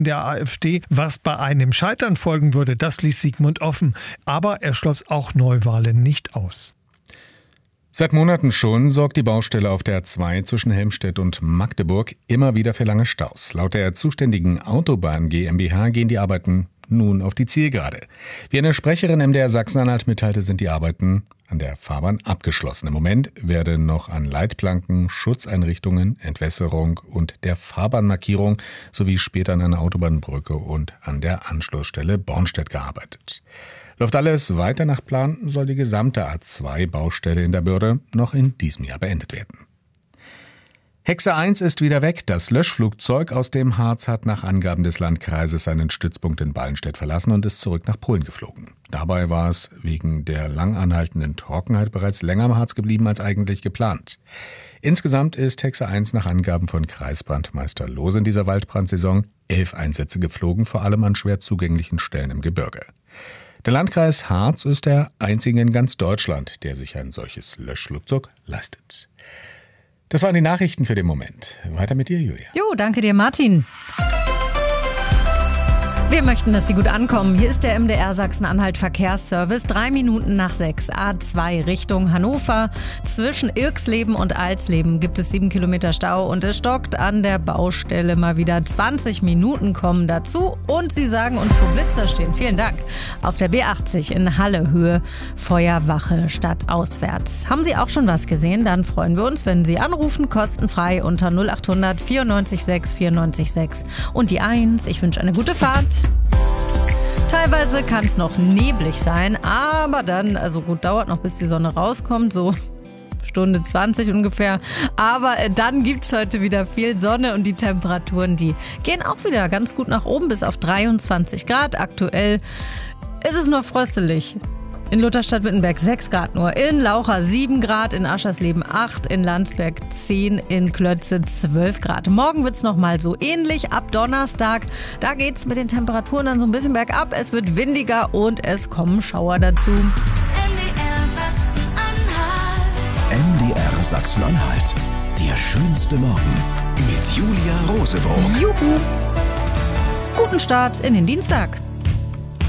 der AfD. Was bei einem Scheitern folgen würde, das ließ Sigmund offen. Aber er schloss auch Neuwahlen nicht aus. Seit Monaten schon sorgt die Baustelle auf der A2 zwischen Helmstedt und Magdeburg immer wieder für lange Staus. Laut der zuständigen Autobahn GmbH gehen die Arbeiten nun auf die Zielgerade. Wie eine Sprecherin MDR Sachsen-Anhalt mitteilte, sind die Arbeiten an der Fahrbahn abgeschlossen. Im Moment werden noch an Leitplanken, Schutzeinrichtungen, Entwässerung und der Fahrbahnmarkierung sowie später an einer Autobahnbrücke und an der Anschlussstelle Bornstedt gearbeitet. Läuft alles weiter nach Plan, soll die gesamte A2-Baustelle in der Bürde noch in diesem Jahr beendet werden. Hexe 1 ist wieder weg. Das Löschflugzeug aus dem Harz hat nach Angaben des Landkreises seinen Stützpunkt in Ballenstedt verlassen und ist zurück nach Polen geflogen. Dabei war es wegen der lang anhaltenden Trockenheit bereits länger im Harz geblieben als eigentlich geplant. Insgesamt ist Hexe 1 nach Angaben von Kreisbrandmeister Lohse in dieser Waldbrandsaison 11 Einsätze geflogen, vor allem an schwer zugänglichen Stellen im Gebirge. Der Landkreis Harz ist der einzige in ganz Deutschland, der sich ein solches Löschflugzeug leistet. Das waren die Nachrichten für den Moment. Weiter mit dir, Julia. Jo, danke dir, Martin. Wir möchten, dass Sie gut ankommen. Hier ist der MDR Sachsen-Anhalt Verkehrsservice. 3 Minuten nach 6. A2 Richtung Hannover. Zwischen Irxleben und Alsleben gibt es 7 Kilometer Stau und es stockt an der Baustelle mal wieder. 20 Minuten kommen dazu und Sie sagen uns, wo Blitzer stehen. Vielen Dank. Auf der B80 in Halle Höhe Feuerwache stadtauswärts. Haben Sie auch schon was gesehen? Dann freuen wir uns, wenn Sie anrufen, kostenfrei unter 0800 94 6 94 6. Und die 1. Ich wünsche eine gute Fahrt. Teilweise kann es noch neblig sein, aber dann, also gut, dauert noch, bis die Sonne rauskommt, so Stunde 20 ungefähr. Aber dann gibt es heute wieder viel Sonne und die Temperaturen, die gehen auch wieder ganz gut nach oben bis auf 23 Grad. Aktuell ist es nur fröstelig. In Lutherstadt-Wittenberg 6 Grad nur, in Laucha 7 Grad, in Aschersleben 8, in Landsberg 10, in Klötze 12 Grad. Morgen wird's nochmal so ähnlich, ab Donnerstag, da geht's mit den Temperaturen dann so ein bisschen bergab. Es wird windiger und es kommen Schauer dazu. MDR Sachsen-Anhalt, der schönste Morgen mit Julia Rosebroock. Juhu! Guten Start in den Dienstag.